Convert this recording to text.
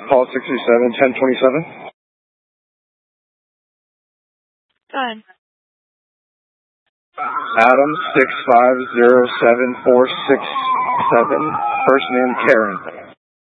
Call 637-1027. Go ahead. Adam 6507467. First name Karen.